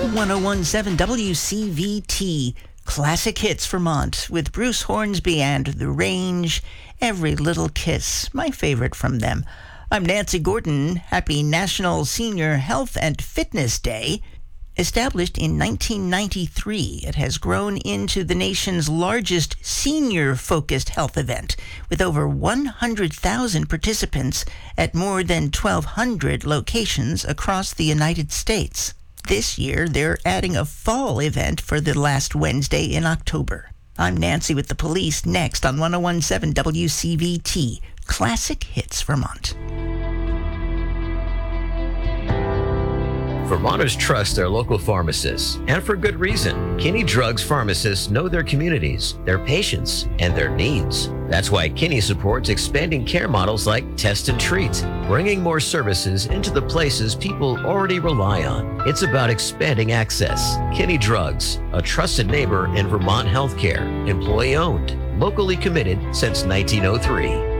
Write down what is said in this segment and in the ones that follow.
1017 WCVT, Classic Hits Vermont, with Bruce Hornsby and The Range, Every Little Kiss, my favorite from them. I'm Nancy Gordon. Happy National Senior Health and Fitness Day. Established in 1993, it has grown into the nation's largest senior-focused health event, with over 100,000 participants at more than 1,200 locations across the United States. This year, they're adding a fall event for the last Wednesday in October. I'm Nancy with the police, next on 1017 WCVT, Classic Hits Vermont. Vermonters trust their local pharmacists, and for good reason. Kinney Drugs pharmacists know their communities, their patients, and their needs. That's why Kinney supports expanding care models like Test and Treat, bringing more services into the places people already rely on. It's about expanding access. Kinney Drugs, a trusted neighbor in Vermont healthcare, employee-owned, locally committed since 1903.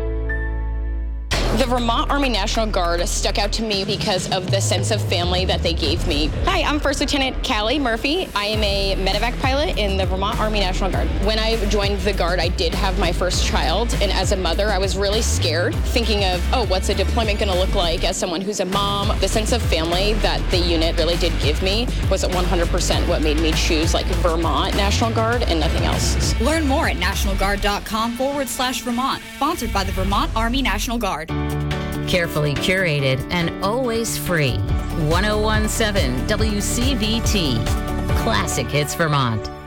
The Vermont Army National Guard stuck out to me because of the sense of family that they gave me. Hi, I'm First Lieutenant Callie Murphy. I am a medevac pilot in the Vermont Army National Guard. When I joined the Guard, I did have my first child, and as a mother, I was really scared, thinking of, what's a deployment going to look like as someone who's a mom? The sense of family that the unit really did give me was 100% what made me choose Vermont National Guard and nothing else. Learn more at nationalguard.com/Vermont, sponsored by the Vermont Army National Guard. Carefully curated and always free. 1017 WCVT, Classic Hits Vermont.